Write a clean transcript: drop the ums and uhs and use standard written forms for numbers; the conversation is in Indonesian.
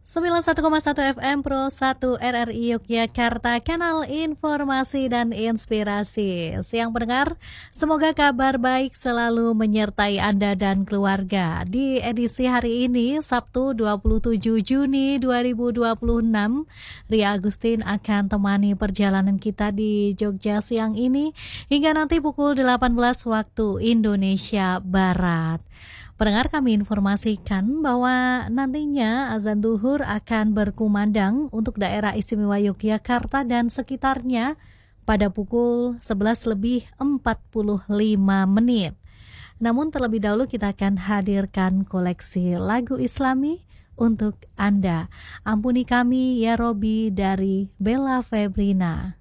91,1 FM Pro 1 RRI Yogyakarta, kanal informasi dan inspirasi. Siang pendengar, semoga kabar baik selalu menyertai Anda dan keluarga. Di edisi hari ini, Sabtu 27 Juni 2026, Ria Agustin akan temani perjalanan kita di Jogja siang ini hingga nanti pukul 18 waktu Indonesia Barat. Pendengar, kami informasikan bahwa nantinya azan duhur akan berkumandang untuk daerah istimewa Yogyakarta dan sekitarnya pada pukul 11:45. Namun terlebih dahulu kita akan hadirkan koleksi lagu Islami untuk Anda. Ampuni kami ya Robi dari Bella Febrina.